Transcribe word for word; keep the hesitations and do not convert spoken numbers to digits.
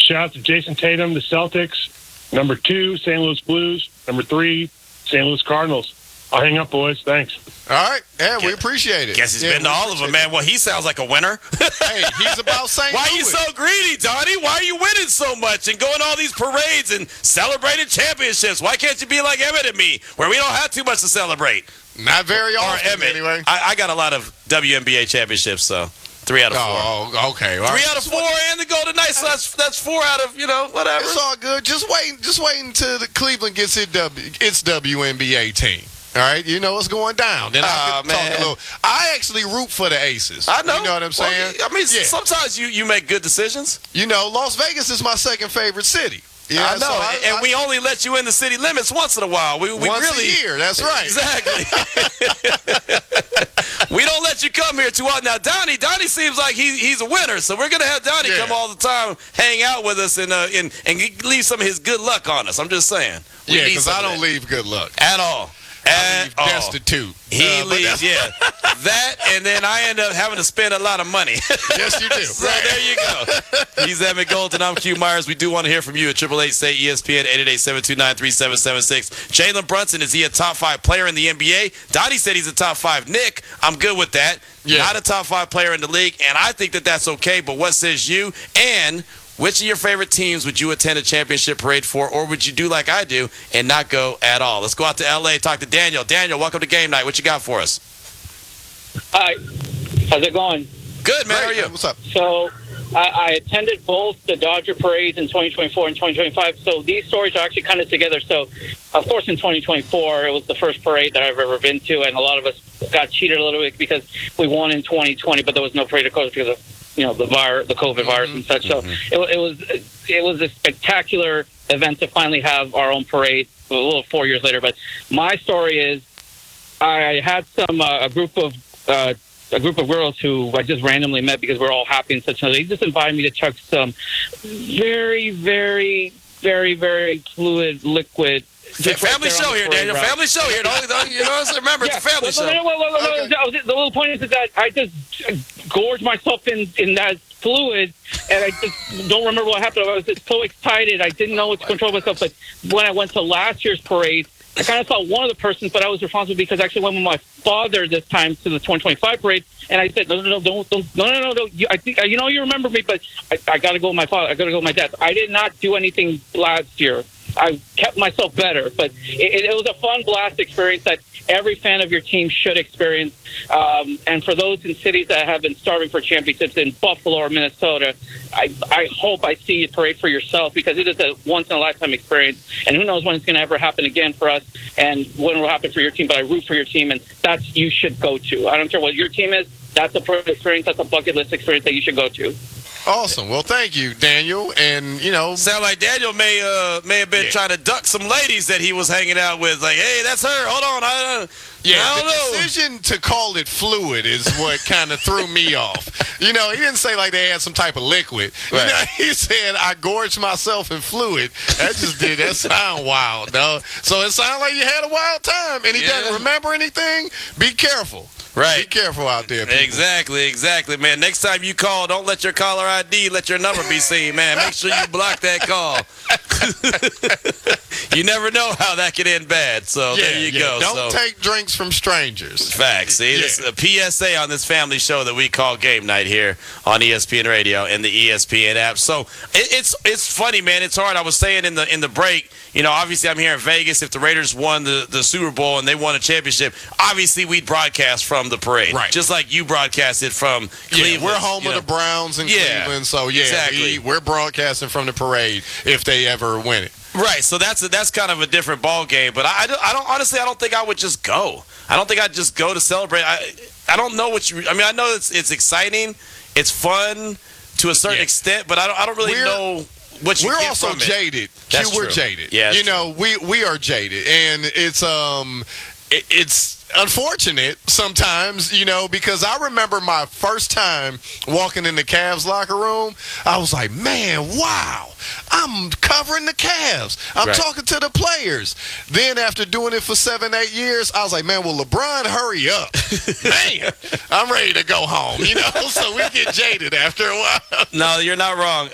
shout out to Jason Tatum, the Celtics. Number two, Saint Louis Blues. Number three, Saint Louis Cardinals. I'll hang up, boys. Thanks. All right. Yeah, we appreciate it. Guess he's yeah, been to all of them, man. Well, he sounds like a winner. Hey, he's about Saint Why Louis. are you so greedy, Donnie? Why are you winning so much and going to all these parades and celebrating championships? Why can't you be like Emmett and me, where we don't have too much to celebrate? Not very Or often, Emmett. anyway. I, I got a lot of W N B A championships, so three out of four. Oh, okay. All Three right. out of four and the Golden Knights, so that's, that's four out of, you know, whatever. It's all good. Just wait, just wait until the Cleveland gets its, w, its W N B A team. All right, you know what's going down. Then I Oh, can talk man. a little. I actually root for the Aces. I know. You know what I'm saying? Well, I mean, Yeah. sometimes you, you make good decisions. You know, Las Vegas is my second favorite city. Yeah, I know, so I, and I, we only let you in the city limits once in a while. We, we once really, a year. That's right. Exactly. We don't let you come here too often. Now, Donnie, Donnie seems like he, he's a winner, so we're going to have Donnie Yeah. come all the time, hang out with us, and, uh, and, and leave some of his good luck on us. I'm just saying. We Yeah, need because some I of don't that. leave good luck. At all. I At leave all. destitute. He Uh, but leaves, that's- yeah. That, and then I end up having to spend a lot of money. Yes, you do. So Right. there you go. He's Emmett Golden. I'm Q Myers. We do want to hear from you at triple eight say E S P N eight eight eight, seven two nine, three seven seven six. Jalen Brunson, is he a top five player in the N B A? Dottie said he's a top five. Nick, I'm good with that. Yeah. Not a top five player in the league, and I think that that's okay, but what says you? And which of your favorite teams would you attend a championship parade for, or would you do like I do and not go at all? Let's go out to L A, talk to Daniel. Daniel, welcome to Game Night. What you got for us? Hi, how's it going? Good, man. How are Great, you? man. What's up? So I, I attended both the Dodger parades in twenty twenty-four and twenty twenty-five. So these stories are actually kind of together. So, of course, in twenty twenty-four, it was the first parade that I've ever been to, and a lot of us got cheated a little bit because we won in twenty twenty, but there was no parade, of course, because of you know the virus, the COVID virus and such. So it, it was it was a spectacular event to finally have our own parade a little four years later. But my story is, I had some uh, a group of uh, a group of girls who I just randomly met because we're all happy and such. So they just invited me to chug some very, very, very, very fluid liquid. just right Family there on show the here, parade Daniel. route. Family show here. Don't, don't, you know, remember, it's a family well, show. No, no, no, no, no, no, no, the little point is that I just gorged myself in, in that fluid, and I just don't remember what happened. I was just so excited. I didn't know what to control myself. But when I went to last year's parade, I kind of saw one of the persons, but I was responsible because I actually went with my father this time to the twenty twenty-five parade, and I said, no, no, no, don't, don't, no, no, no, no. You, I think you know you remember me, but I, I got to go with my father. I got to go with my dad. I did not do anything last year. I kept myself better, but it, it was a fun blast experience that every fan of your team should experience. Um, and for those in cities that have been starving for championships in Buffalo or Minnesota, I, I hope I see you parade for yourself because it is a once-in-a-lifetime experience. And who knows when it's going to ever happen again for us and when it will happen for your team. But I root for your team, and that's you should go to. I don't care what your team is. That's a pro experience. That's a bucket list experience that you should go to. Awesome. Well, thank you, Daniel. And, you know, Sound like Daniel may uh, may have been Yeah. trying to duck some ladies that he was hanging out with. Like, hey, that's her. Hold on. I, uh, yeah, I the don't know. decision to call it fluid is what kind of threw me off. You know, he didn't say like they had some type of liquid. You Right. know, he said, I gorged myself in fluid. That just did, that sound wild, no? So it sounded like you had a wild time, and he Yeah. doesn't remember anything. Be careful. Right. Be careful out there, people. Exactly, exactly, man. Next time you call, don't let your caller I D let your number be seen, man. Make sure you block that call. You never know how that could end bad. So Yeah, there you yeah. go. Don't so, take drinks from strangers. facts. See, Yeah. this is a P S A on this family show that we call Game Night here on E S P N Radio and the E S P N app. So it, it's it's funny, man. It's hard. I was saying in the in the break, you know, obviously I'm here in Vegas. If the Raiders won the, the Super Bowl and they won a championship, obviously we'd broadcast from the parade. Right. Just like you broadcasted from Cleveland. Yeah, we're home you of know. the Browns in Yeah, Cleveland, so yeah, exactly. we, we're broadcasting from the parade if they ever win it. Right, so that's a, that's kind of a different ball game. But I, I, don't, I don't honestly, I don't think I would just go. I don't think I'd just go to celebrate. I I don't know what you. I mean, I know it's it's exciting, it's fun to a certain Yeah. extent, but I don't I don't really We're- know what you We're get also from it. jaded. That's Q, we're true. jaded. Yeah, that's you know, we we are jaded, and it's um, it, it's unfortunate sometimes, you know, because I remember my first time walking in the Cavs locker room. I was like, man, wow, I'm covering the Cavs. I'm Right. talking to the players. Then after doing it for seven, eight years, I was like, man, will LeBron hurry up? Man, I'm ready to go home, you know, so we get jaded after a while. No, you're not wrong.